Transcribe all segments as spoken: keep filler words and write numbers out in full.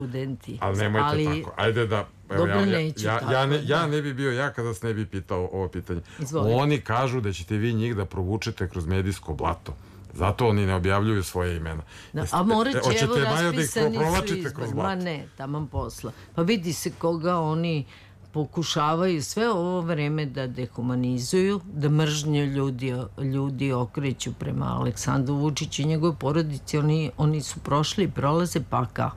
studenti. Ali nemojte ali, tako. Ajde da... Evo, dobro, ja, neću ja, tako. Ja ne, ja da. ne bi bio ja kada se ne bi pitao ovo pitanje. Izvolite. Oni kažu da ćete vi njih da provučete kroz medijsko blato. Zato oni ne objavljuju svoje imena. Da, Jeste, a morat će, evo, da raspisani su izbor. Ma ne, taman posla. Pa vidi se koga oni pokušavaju sve ovo vreme da dehumanizuju, da mržnju ljudi, ljudi okreću prema Aleksandru Vučiću i njegove porodici. Oni, oni su prošli i prolaze pakao.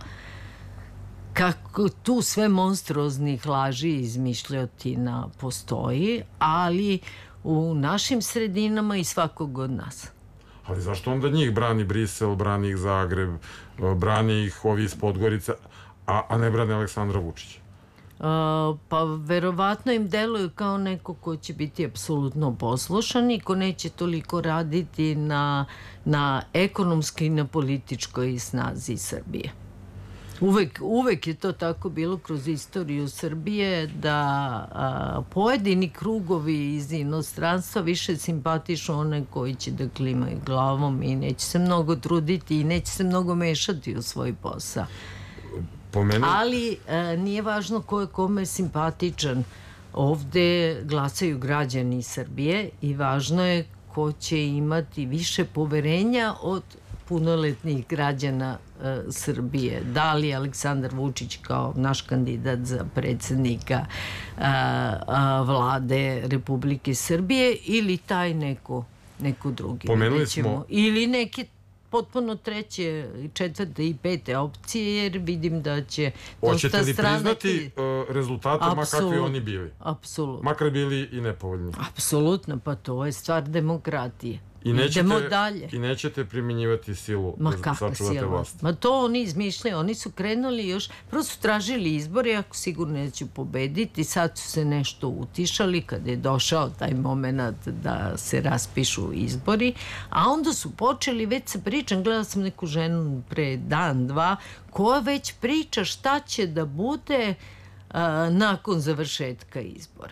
Kako tu sve monstruoznih laži i izmišljotina postoji, ali u našim sredinama i svakog od nas. Ali zašto onda njih brani Brisel, brani ih Zagreb, brani ih ovi iz Podgorice, a, a ne brani Aleksandra Vučića? Uh, pa verovatno im deluju kao neko ko će biti apsolutno poslušan i ko neće toliko raditi na, na ekonomskoj i na političkoj snazi Srbije. Uvek, uvek je to tako bilo kroz istoriju Srbije, da a, pojedini krugovi iz inostranstva više simpatišu one koji će da klimaju glavom i neće se mnogo truditi i neće se mnogo mešati u svoj posao. Pomenu... Ali a, nije važno ko je kome simpatičan. Ovde glasaju građani Srbije i važno je ko će imati više poverenja od punoletnih građana e, Srbije. Da li Aleksandar Vučić kao naš kandidat za predsjednika a, a, vlade Republike Srbije ili taj neko, neko drugi. Pomenuli smo... Ili neke potpuno treće, četvrte i pete opcije, jer vidim da će Hoćete li stranaki... priznati uh, rezultate, ma kakvi oni bili? Apsolutno. Makar bili i nepovoljni. Apsolutno, pa to je stvar demokratije. I nećete, idemo dalje. I nećete primjenjivati silu Ma da sačuvate vlast. Ma to oni izmišljaju, oni su krenuli još, prvo su tražili izbore, ako sigurno neću pobediti, sad su se nešto utišali kad je došao taj moment da se raspišu izbori, a onda su počeli već sa pričam, gledala sam neku ženu pre dan, dva, koja već priča šta će da bude a, nakon završetka izbora.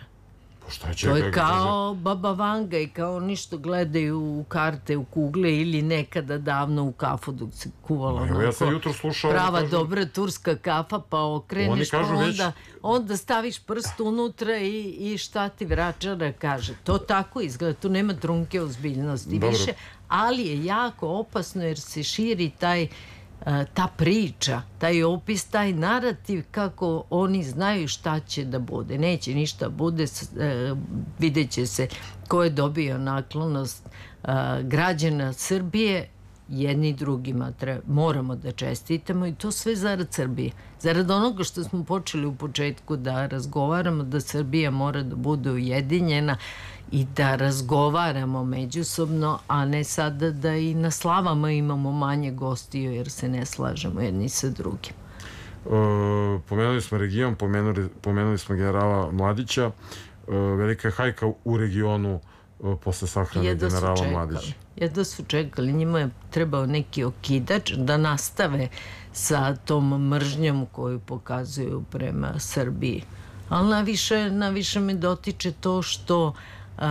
To je kao Baba Vanga i kao oni što gledaju u karte, u kugle ili nekada davno u kafu dok se kuvala no, ja sam jutro slušao, prava kažu, dobra turska kafa, pa okreneš pa onda, već... onda staviš prst unutra i, i šta ti vračara kaže. To tako izgleda, tu nema trunke ozbiljnosti Dobro. više, ali je jako opasno jer se širi taj ta priča, taj opis, taj narativ kako oni znaju šta će da bude. Neće ništa bude, e, vidjet će se ko je dobio naklonost e, građana Srbije, jedni drugima treba, moramo da čestitamo i to sve zarad Srbije. Zarad onoga što smo počeli u početku da razgovaramo, da Srbija mora da bude ujedinjena i da razgovaramo međusobno, a ne sada da i na slavama imamo manje gostiju jer se ne slažemo jedni sa drugim. Uh, pomenuli smo region, pomenuli, pomenuli smo generala Mladića. Uh, velika je hajka u regionu uh, posle sahrane generala Mladića. Jedva su čekali, njima je trebao neki okidač da nastave sa tom mržnjom koju pokazuju prema Srbiji. Ali naviše, naviše me dotiče to što A,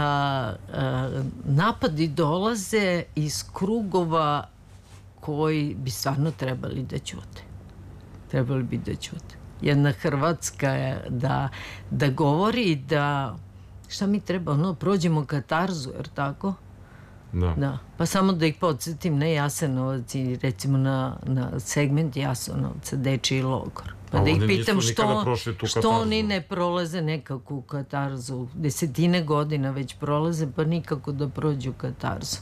a, napadi dolaze iz krugova koji bi stvarno trebali da ćute. Trebali bi da ćute. Jedna Hrvatska je da, da govori da šta mi treba, ono, prođemo katarzu, jer tako? Da. Da. Pa samo da ih podsjetim na Jasenovac i recimo na, na segment Jasenovca, dečiji logor. Pa a da ih pitam što, što oni ne prolaze nekakvu katarzu. Desetine godina već prolaze, pa nikako da prođu katarzu.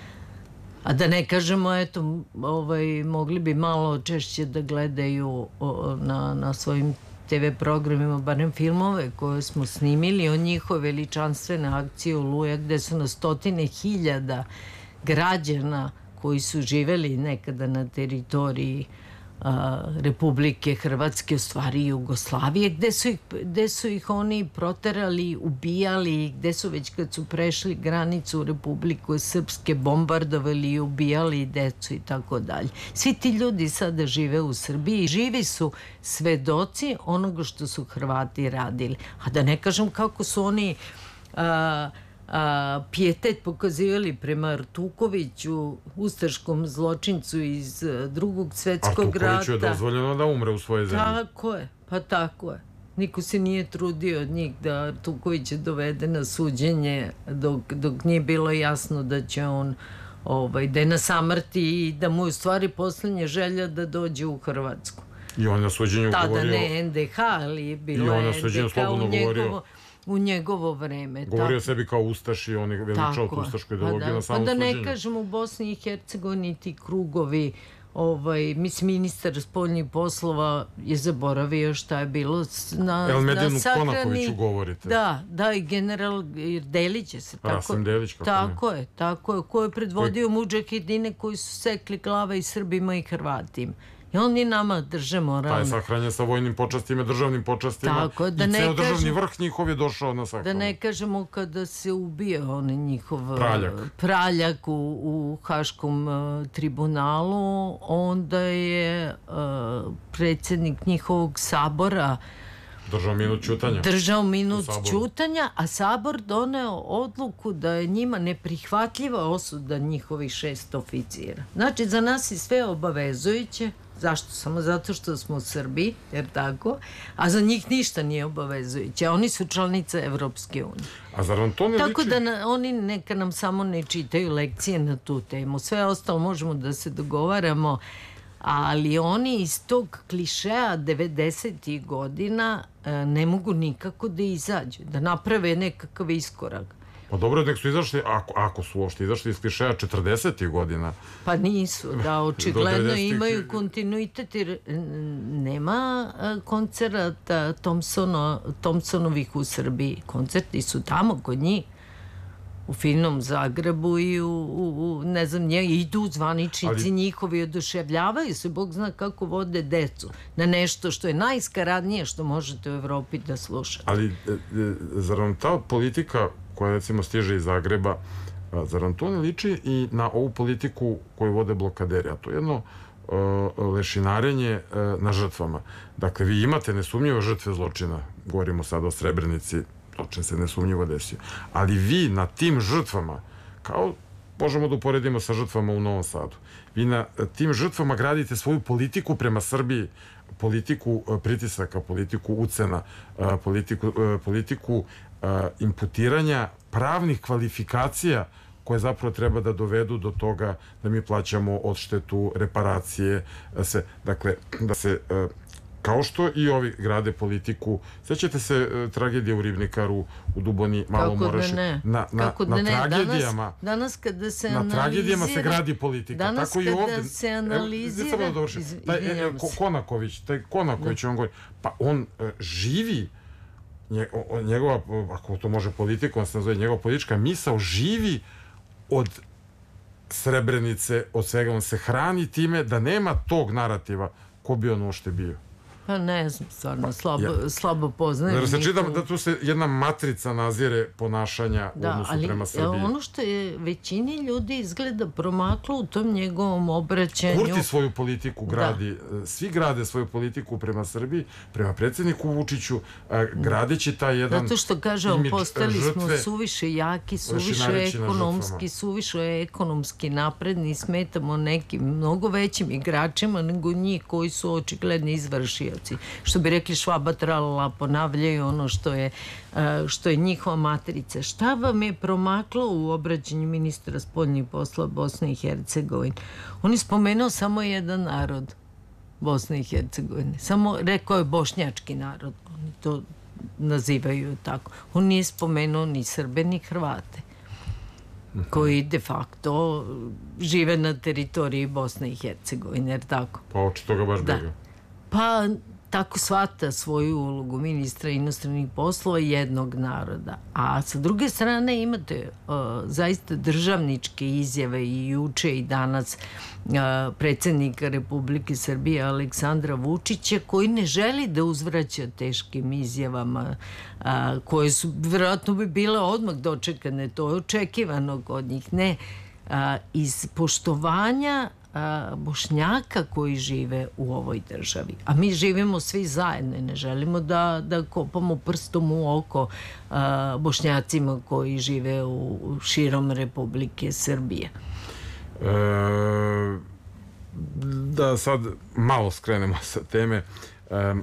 A da ne kažemo, eto, ovaj, mogli bi malo češće da gledaju o, na, na svojim te ve programima, barem filmove koje smo snimili o njihove veličanstvene akcije Oluja, gde su na stotine hiljada građana koji su živeli nekada na teritoriji a, Republike Hrvatske, u stvari Jugoslavije, gde su, ih, gde su ih oni proterali, ubijali, gde su već kad su prešli granicu Republike Srpske bombardovali i ubijali decu i tako dalje. Svi ti ljudi sada žive u Srbiji, živi su svedoci onoga što su Hrvati radili. A da ne kažem kako su oni a, a, pijetet pokazivali prema Artukoviću, ustaškom zločincu iz a, drugog svetskog rata. Artukoviću je dozvoljeno da umre u svojoj zemlji. Tako je, pa tako je. Niko se nije trudio od njih da Artukovića dovede na suđenje dok, dok nije bilo jasno da će on ovaj, da je na samrti i da mu je u stvari poslednja želja da dođe u Hrvatsku. I on na suđenju Tada govorio... Tada ne en de ha, ali bilo je en de ha u njegovo, u njegovo vreme. Govorio tako. Sebi kao ustaši, on je veličao tu ustašku ideologiju pa da, na samom suđenju. Pa da ne kažem, u Bosni i Hercegovini ti krugovi, ovaj, mislim, ministar spoljnih poslova je zaboravio šta je bilo na, El Medinu na sahrani. Konakoviću govorite. Da, da, i general Delić je se tako... Rasim Delić, kako tako ne? je, tako je, ko je predvodio koji... mudžahedine koji su sekli glave i Srbima i Hrvatima. I oni nama drže moralne. Taj je sahranjen sa vojnim počastima, državnim počastima. Tako, da i ceo državni kažem, vrh njihov je došao na sahranu. Da ne kažemo kada se ubio on njihov praljak, praljak u, u Haškom uh, tribunalu, onda je uh, predsjednik njihovog sabora držao minut ćutanja. Držao minut ćutanja, a sabor doneo odluku da je njima neprihvatljiva osuda njihovih šest oficira. Znači, za nas je sve obavezujuće. Zašto? Samo zato što smo Srbi, jer tako, a za njih ništa nije obavezujuće. Oni su članice Evropske unije. A zar vam to ne tako liči? Da na, oni neka nam samo ne čitaju lekcije na tu temu. Sve ostalo možemo da se dogovaramo, ali oni iz tog klišeja devedesetih godina ne mogu nikako da izađu, da naprave nekakav iskorak. Pa dobro, nek su izašli, ako, ako su uopšte izašli iz klišeja četrdesetih godina. Pa nisu, da, očigledno imaju kontinuitet, jer nema koncerata Thompsono, Thompsonovih u Srbiji. Koncerti su tamo kod njih, u finom Zagrebu i u, u, u ne znam, nje, idu zvaničnici ali... njihovi, oduševljavaju se, Bog zna kako vode decu na nešto što je najskaradnije što možete u Evropi da slušate. Ali, e, e, zar vam ta politika koja recimo stiže iz Zagreba, zar vam to ne liči i na ovu politiku koju vode blokaderi, a to je jedno uh, lešinarenje uh, na žrtvama. Dakle, vi imate nesumnjivo žrtve zločina, govorimo sad o Srebrenici, zločin se nesumnjivo desio, ali vi na tim žrtvama, kao možemo da uporedimo sa žrtvama u Novom Sadu, vi na tim žrtvama gradite svoju politiku prema Srbiji, politiku pritisaka, politiku ucena, politiku, politiku imputiranja pravnih kvalifikacija koje zapravo treba da dovedu do toga da mi plaćamo odštetu, reparacije, se, dakle, da se, kao što i ovi grade politiku, sećate se tragedije u Ribnikaru, u Duboni, Malom Orašju, na, na, na tragedijama, danas, danas kada se na analizira, tragedijama se gradi politika. Danas Tako kada i ovde, se analizira, evo, iz, taj, e, Konaković, taj Konaković, da. on govori, pa on e, živi, njegova, ako to može politika, on se nazove, njegova politička misao živi od Srebrenice, od svega, on se hrani time da nema tog narativa ko bi on uopšte bio. Pa ne znam, stvarno, slabo, ja. slabo poznajem. Jer se čitam da tu se jedna matrica nazire ponašanja u odnosu ali, prema Srbiji. Ono što je većini ljudi izgleda promaklo u tom njegovom obraćanju. Kurti svoju politiku gradi, da. Svi grade svoju politiku prema Srbiji, prema predsjedniku Vučiću, gradeći taj jedan zato što kaže, on postali smo suviše jaki, suviše ekonomski, suviše ekonomski napredni, smetamo nekim mnogo većim igračima nego njih koji su očigledni izvršioci. Što bi rekli Švaba tralala, ponavljaju ono što je, što je njihova matrica. Šta vam je promaklo u obraćanju ministra spoljnih poslova Bosne i Hercegovine? On je spomenuo samo jedan narod Bosne i Hercegovine. Samo rekao je bošnjački narod. Oni to nazivaju tako. On nije spomenuo ni Srbe ni Hrvate, koji de facto žive na teritoriji Bosne i Hercegovine, jer tako? Pa očito ga baš briga. Pa tako shvata svoju ulogu ministra inostranih poslova jednog naroda. A sa druge strane imate uh, zaista državničke izjave i juče i danas uh, predsjednika Republike Srbije Aleksandra Vučića, koji ne želi da uzvraća teškim izjavama uh, koje su vjerojatno bi bile odmah dočekane, to je očekivano kod njih. Ne, uh, iz poštovanja Bošnjaka koji žive u ovoj državi. A mi živimo svi zajedno i ne želimo da, da kopamo prstom u oko a, Bošnjacima koji žive u, u širom Republike Srbije. E, da sad malo skrenemo sa teme. E,